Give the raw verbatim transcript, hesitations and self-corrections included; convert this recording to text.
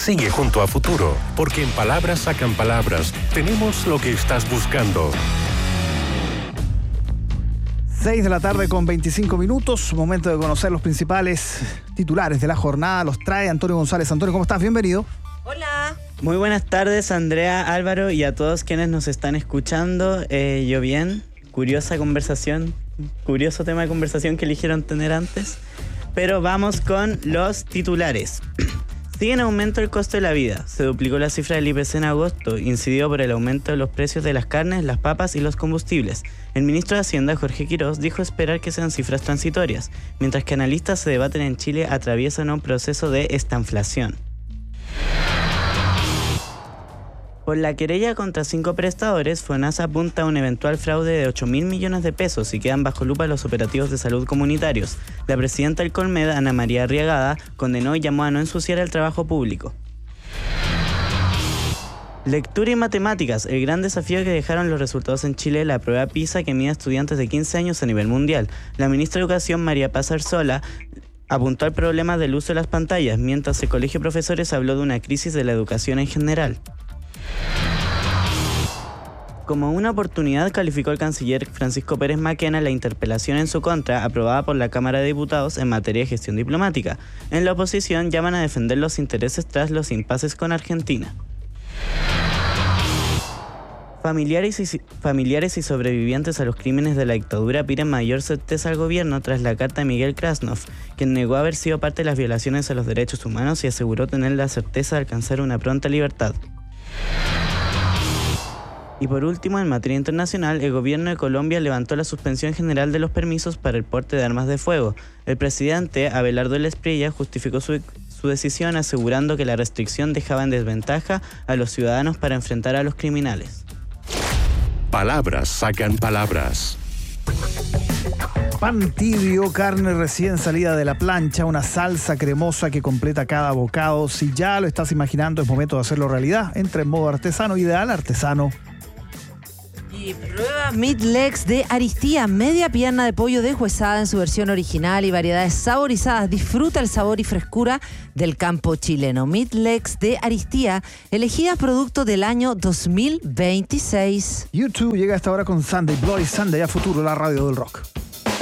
Sigue junto a Futuro, porque en Palabras Sacan Palabras tenemos lo que estás buscando. seis de la tarde con veinticinco minutos, momento de conocer los principales titulares de la jornada. Los trae Antonio González. Antonio, ¿cómo estás? Bienvenido. Hola. Muy buenas tardes, Andrea, Álvaro y a todos quienes nos están escuchando. Eh, yo bien, curiosa conversación, curioso tema de conversación que eligieron tener antes. Pero vamos con los titulares. Sigue en aumento el costo de la vida. Se duplicó la cifra del I P C en agosto, incidido por el aumento de los precios de las carnes, las papas y los combustibles. El ministro de Hacienda, Jorge Quirós, dijo esperar que sean cifras transitorias, mientras que analistas se debaten en Chile atraviesan un proceso de estanflación. Por la querella contra cinco prestadores, FONASA apunta a un eventual fraude de ocho mil millones de pesos y quedan bajo lupa los operativos de salud comunitarios. La presidenta del Colmed, Ana María Arriagada, condenó y llamó a no ensuciar el trabajo público. Lectura y matemáticas, el gran desafío que dejaron los resultados en Chile de la prueba PISA que mide a estudiantes de quince años a nivel mundial. La ministra de Educación, María Paz Arzola, apuntó al problema del uso de las pantallas, mientras el Colegio de Profesores habló de una crisis de la educación en general. Como una oportunidad, calificó el canciller Francisco Pérez Maquena la interpelación en su contra aprobada por la Cámara de Diputados en materia de gestión diplomática. En la oposición llaman a defender los intereses tras los impases con Argentina. Familiares y, familiares y sobrevivientes a los crímenes de la dictadura piden mayor certeza al gobierno tras la carta de Miguel Krasnov, quien negó haber sido parte de las violaciones a los derechos humanos y aseguró tener la certeza de alcanzar una pronta libertad. Y por último, en materia internacional, el gobierno de Colombia levantó la suspensión general de los permisos para el porte de armas de fuego. El presidente, Abelardo Espriella, justificó su, su decisión asegurando que la restricción dejaba en desventaja a los ciudadanos para enfrentar a los criminales. Palabras sacan palabras. Pan tibio, carne recién salida de la plancha, una salsa cremosa que completa cada bocado. Si ya lo estás imaginando, es momento de hacerlo realidad. Entra en modo artesano, ideal artesano. Y prueba Meat Legs de Aristía, media pierna de pollo deshuesada en su versión original y variedades saborizadas. Disfruta el sabor y frescura del campo chileno. Meat Legs de Aristía, elegidas producto del año dos mil veintiséis. YouTube llega a esta hora con Sunday, Bloody Sunday, a Futuro, la radio del rock.